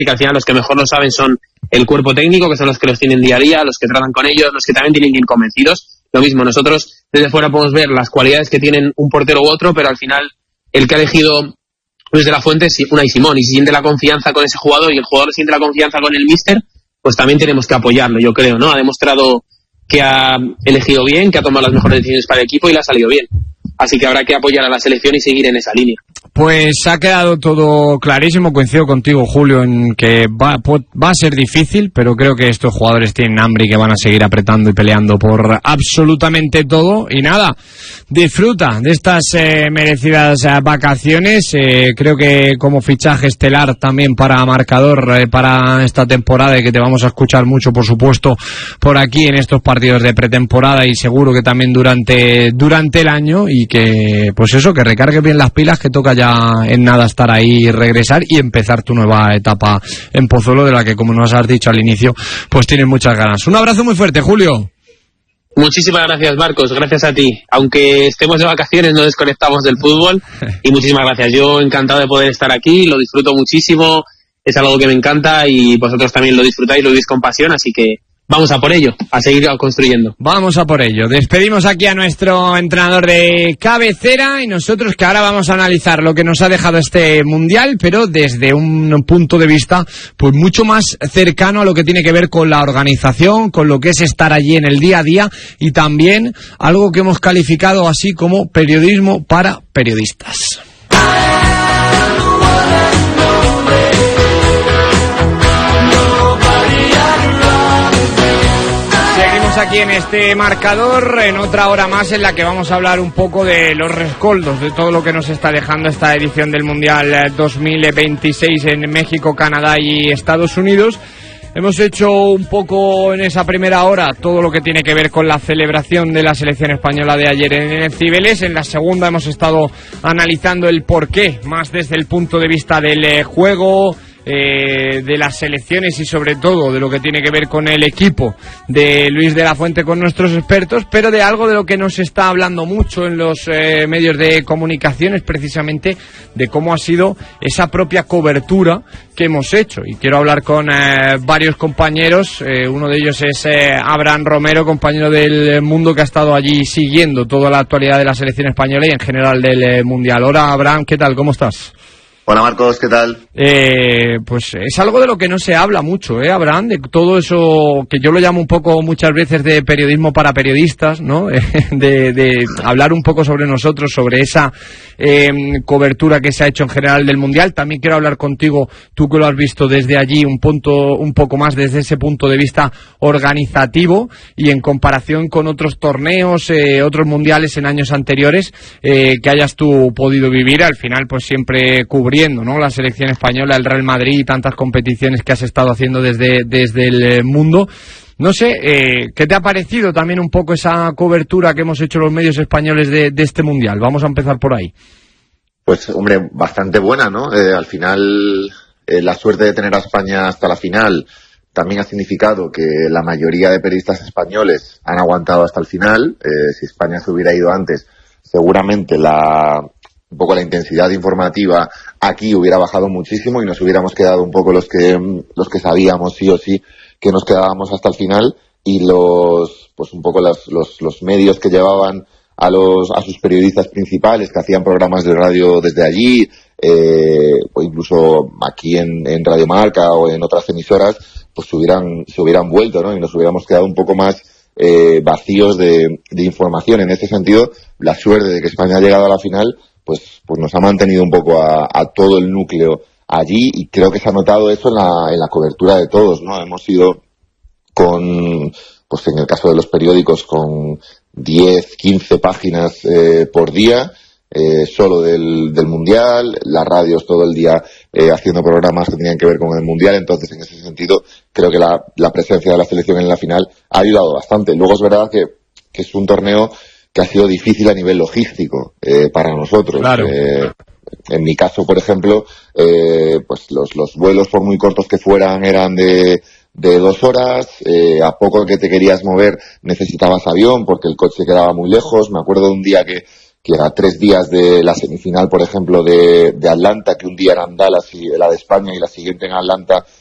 que al final los que mejor lo saben son el cuerpo técnico, que son los que los tienen día a día, los que tratan con ellos, los que también tienen que ir convencidos. Lo mismo, nosotros desde fuera podemos ver las cualidades que tienen un portero u otro, pero al final el que ha elegido Luis de la Fuente es Unai Simón, y si siente la confianza con ese jugador y el jugador siente la confianza con el míster, pues también tenemos que apoyarlo, yo creo, ¿no? Ha demostrado que ha elegido bien, que ha tomado las mejores decisiones para el equipo y le ha salido bien. Así que habrá que apoyar a la selección y seguir en esa línea. Pues ha quedado todo clarísimo, coincido contigo, Julio, en que va a ser difícil, pero creo que estos jugadores tienen hambre y que van a seguir apretando y peleando por absolutamente todo. Y nada, disfruta de estas merecidas vacaciones. Creo que como fichaje estelar también para marcador para esta temporada, y que te vamos a escuchar mucho, por supuesto, por aquí en estos partidos de pretemporada, y seguro que también durante el año, y que pues eso, que recargues bien las pilas, que toca ya en nada estar ahí, regresar y empezar tu nueva etapa en Pozuelo, de la que, como nos has dicho al inicio, pues tienes muchas ganas. Un abrazo muy fuerte, Julio. Muchísimas gracias, Marcos, gracias a ti. Aunque estemos de vacaciones, no desconectamos del fútbol, y muchísimas gracias. Yo encantado de poder estar aquí, lo disfruto muchísimo, es algo que me encanta y vosotros también lo disfrutáis, lo vivís con pasión, así que vamos a por ello, a seguir construyendo. Vamos a por ello. Despedimos aquí a nuestro entrenador de cabecera, y nosotros, que ahora vamos a analizar lo que nos ha dejado este Mundial, pero desde un punto de vista pues mucho más cercano a lo que tiene que ver con la organización, con lo que es estar allí en el día a día, y también algo que hemos calificado así como periodismo para periodistas. Aquí en este marcador, en otra hora más en la que vamos a hablar un poco de los rescoldos, de todo lo que nos está dejando esta edición del Mundial 2026 en México, Canadá y Estados Unidos. Hemos hecho un poco en esa primera hora todo lo que tiene que ver con la celebración de la selección española de ayer en Cibeles. En la segunda hemos estado analizando el porqué, más desde el punto de vista del juego, de las selecciones y sobre todo de lo que tiene que ver con el equipo de Luis de la Fuente con nuestros expertos, pero de algo de lo que nos está hablando mucho en los medios de comunicación es precisamente de cómo ha sido esa propia cobertura que hemos hecho, y quiero hablar con varios compañeros. Uno de ellos es Abraham Romero, compañero del Mundo, que ha estado allí siguiendo toda la actualidad de la selección española y en general del Mundial. Hola, Abraham, ¿qué tal? ¿Cómo estás? Hola, Marcos, ¿qué tal? Pues es algo de lo que no se habla mucho, Abraham, de todo eso que yo lo llamo un poco muchas veces de periodismo para periodistas, ¿no? de hablar un poco sobre nosotros, sobre esa cobertura que se ha hecho en general del Mundial. También quiero hablar contigo, tú que lo has visto desde allí, un poco más desde ese punto de vista organizativo y en comparación con otros torneos, otros mundiales en años anteriores, que hayas tú podido vivir. Al final, pues siempre cubriendo, ¿no?, la selección española, el Real Madrid y tantas competiciones que has estado haciendo desde el Mundo. No sé, ¿qué te ha parecido también un poco esa cobertura que hemos hecho los medios españoles de este Mundial? Vamos a empezar por ahí. Pues, hombre, bastante buena, ¿no? Al final, la suerte de tener a España hasta la final también ha significado que la mayoría de periodistas españoles han aguantado hasta el final. Si España se hubiera ido antes, seguramente un poco la intensidad informativa aquí hubiera bajado muchísimo y nos hubiéramos quedado un poco los que sabíamos sí o sí que nos quedábamos hasta el final, y pues un poco los medios que llevaban a sus periodistas principales, que hacían programas de radio desde allí, o incluso aquí en Radio Marca o en otras emisoras, pues se hubieran vuelto, ¿no? Y nos hubiéramos quedado un poco más vacíos de información. En ese sentido, la suerte de que España ha llegado a la final pues nos ha mantenido un poco a todo el núcleo allí, y creo que se ha notado eso en la cobertura de todos, ¿no? Hemos ido pues en el caso de los periódicos, con 10, 15 páginas por día, solo del Mundial, las radios todo el día haciendo programas que tenían que ver con el Mundial. Entonces, en ese sentido, creo que la presencia de la selección en la final ha ayudado bastante. Luego es verdad que es un torneo que ha sido difícil a nivel logístico para nosotros. Claro. En mi caso, por ejemplo, pues los vuelos, por muy cortos que fueran, eran de 2 horas. A poco que te querías mover necesitabas avión porque el coche quedaba muy lejos. Me acuerdo de un día que que a 3 días de la semifinal, por ejemplo, de Atlanta, que un día era en Dallas y la de España y la siguiente en Atlanta,